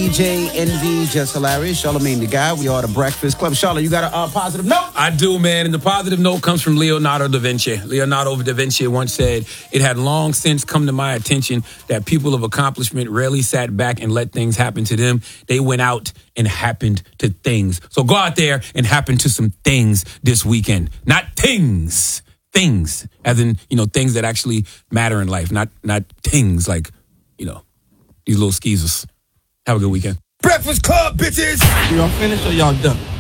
DJ Envy, Just Hilarious, Charlamagne the Guy. We are the Breakfast Club. Charlotte, you got a positive note? I do, man. And the positive note comes from Leonardo da Vinci. Leonardo da Vinci once said, "It had long since come to my attention that people of accomplishment rarely sat back and let things happen to them. They went out and happened to things." So go out there and happen to some things this weekend. Not things. Things. As in, things that actually matter in life. Not things like, these little skeezers. Have a good weekend. Breakfast Club, bitches! Y'all finished or y'all done?